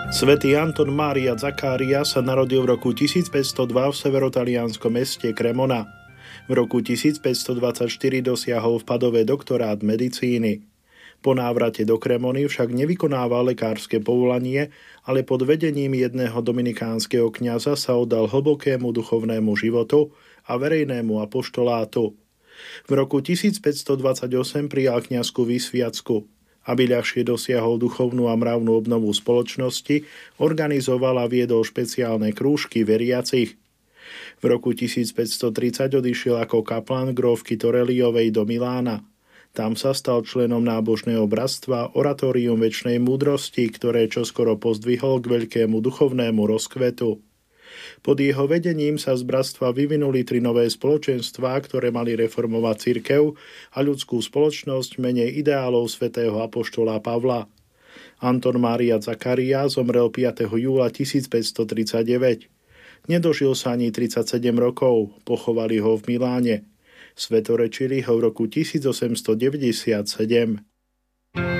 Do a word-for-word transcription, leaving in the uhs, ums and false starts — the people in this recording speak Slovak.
Svätý Anton Mária Zaccaria sa narodil v roku tisícpäťstodva v severotalianskom meste Cremona. V roku tisícpäťstodvadsaťštyri dosiahol v Padove doktorát medicíny. Po návrate do Cremony však nevykonával lekárske povolanie, ale pod vedením jedného dominikánskeho kňaza sa oddal hlbokému duchovnému životu a verejnému apoštolátu. V roku tisícpäťstodvadsaťosem prijal kňazskú vysviacku. Aby ľahšie dosiahol duchovnú a mravnú obnovu spoločnosti, organizoval a viedol špeciálne krúžky veriacich. V roku tisícpäťstotridsať odišiel ako kaplan grófky Toreliovej do Milána. Tam sa stal členom nábožného bratstva Oratórium večnej múdrosti, ktoré čoskoro pozdvihol k veľkému duchovnému rozkvetu. Pod jeho vedením sa z bratstva vyvinuli tri nové spoločenstvá, ktoré mali reformovať cirkev a ľudskú spoločnosť menej ideálov svätého apoštola Pavla. Anton Mária Zaccaria zomrel piateho júla tisícpäťstotridsaťdeväť. Nedožil sa ani tridsaťsedem rokov, pochovali ho v Miláne. Svetorečili ho v roku tisícosemstodeväťdesiatsedem.